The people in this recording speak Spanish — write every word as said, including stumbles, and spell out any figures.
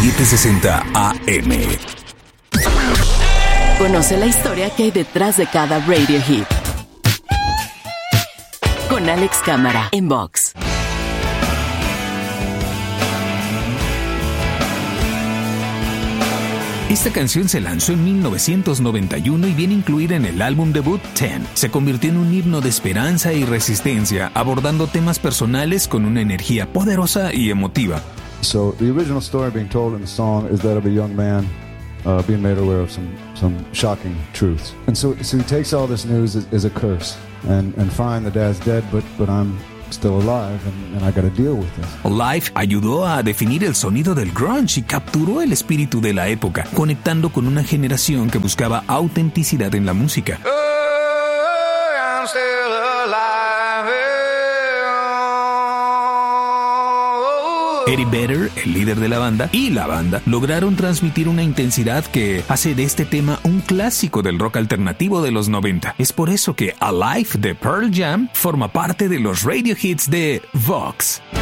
setecientos sesenta A M. Conoce la historia que hay detrás de cada radio hit. Con Alex Cámara en Vox. Esta canción se lanzó en mil novecientos noventa y uno y viene incluida en el álbum debut Ten. Se convirtió en un himno de esperanza y resistencia, abordando temas personales con una energía poderosa y emotiva. So the original story being told in the song is that of a young man uh, being made aware of some, some shocking truths. And so, so he takes all this news as, as a curse. And, and fine, the dad's dead, but, but I'm still alive and, and I gotta deal with this. Alive ayudó a definir el sonido del grunge y capturó el espíritu de la época, conectando con una generación que buscaba autenticidad en la música. Oh, I'm still alive. Eddie Vedder, el líder de la banda, y la banda lograron transmitir una intensidad que hace de este tema un clásico del rock alternativo de los noventa. Es por eso que Alive de Pearl Jam forma parte de los radio hits de Vox.